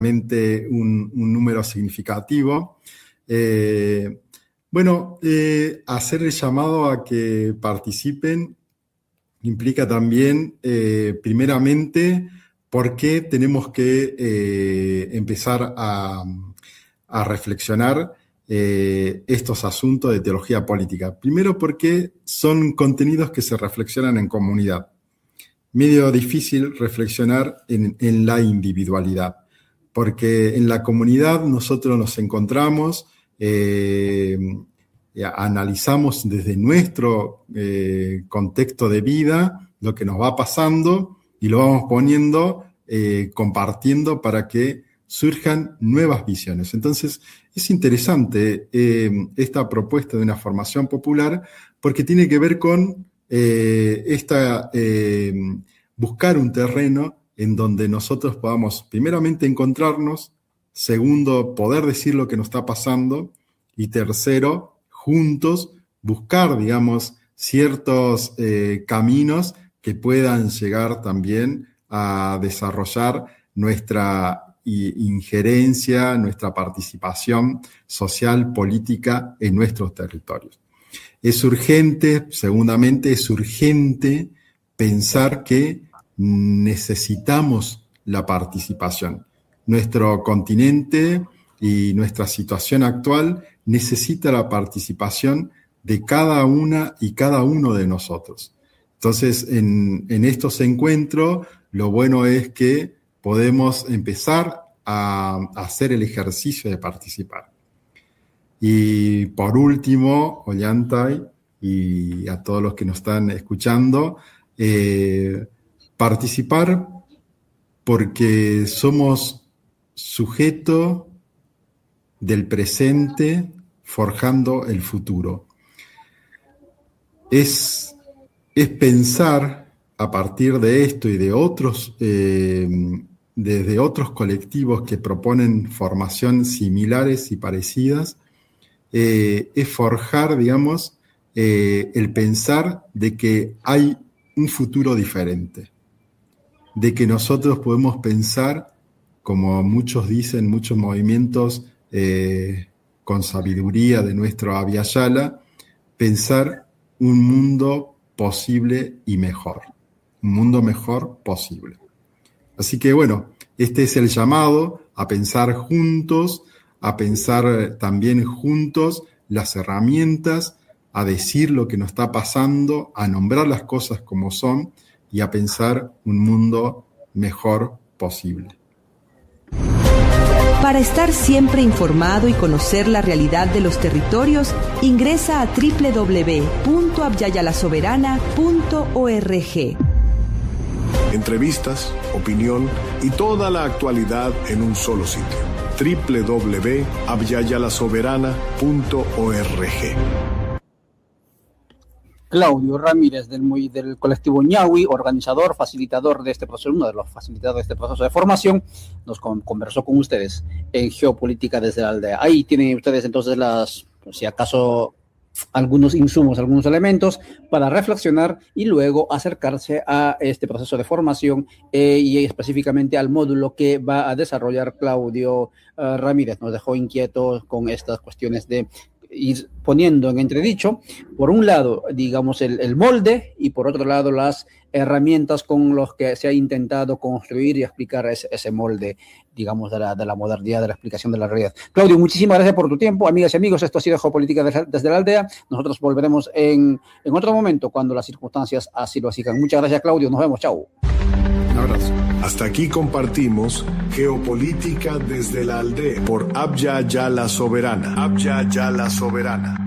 un número significativo. Hacer el llamado a que participen implica también, primeramente, por qué tenemos que empezar a reflexionar estos asuntos de teología política. Primero, porque son contenidos que se reflexionan en comunidad. Medio difícil reflexionar en la individualidad, porque en la comunidad nosotros nos encontramos, analizamos desde nuestro contexto de vida lo que nos va pasando y lo vamos poniendo, compartiendo para que surjan nuevas visiones. Entonces, es interesante esta propuesta de una formación popular porque tiene que ver con buscar un terreno en donde nosotros podamos, primeramente, encontrarnos, segundo, poder decir lo que nos está pasando, y tercero, juntos, buscar, digamos, ciertos caminos que puedan llegar también a desarrollar nuestra injerencia, nuestra participación social, política en nuestros territorios. Es urgente, segundamente, es urgente pensar que necesitamos la participación. Nuestro continente y nuestra situación actual necesita la participación de cada una y cada uno de nosotros. Entonces, en estos encuentros, lo bueno es que podemos empezar a hacer el ejercicio de participar. Y por último, Ollantay, y a todos los que nos están escuchando, participar porque somos sujeto del presente forjando el futuro. Es pensar a partir de esto y de otros, desde otros colectivos que proponen formación similares y parecidas, es forjar, digamos, el pensar de que hay un futuro diferente, de que nosotros podemos pensar, como muchos dicen, muchos movimientos con sabiduría de nuestro Abya Yala, pensar un mundo posible y mejor, un mundo mejor posible. Así que bueno, este es el llamado a pensar juntos, a pensar también juntos las herramientas, a decir lo que nos está pasando, a nombrar las cosas como son y a pensar un mundo mejor posible. Para estar siempre informado y conocer la realidad de los territorios, ingresa a www.abyayalasoberana.org. Entrevistas, opinión y toda la actualidad en un solo sitio. www.abyayalasoberana.org. Claudio Ramírez del colectivo Ñahui, organizador, facilitador de este proceso, uno de los facilitadores de este proceso de formación, nos conversó con ustedes en Geopolítica desde la Aldea. Ahí tienen ustedes entonces si acaso, algunos insumos, algunos elementos para reflexionar y luego acercarse a este proceso de formación y específicamente al módulo que va a desarrollar Claudio Ramírez. Nos dejó inquietos con estas cuestiones de ir poniendo en entredicho, por un lado, digamos, el molde y por otro lado las herramientas con los que se ha intentado construir y explicar ese molde, digamos, de la modernidad, de la explicación de la realidad. Claudio, muchísimas gracias por tu tiempo. Amigas y amigos, esto ha sido Geopolítica desde la Aldea. Nosotros volveremos en otro momento cuando las circunstancias así lo exijan. Muchas gracias, Claudio. Nos vemos. Chau. Un abrazo. Hasta aquí compartimos Geopolítica desde la Aldea por Abya Yala Soberana. Abya Yala Soberana.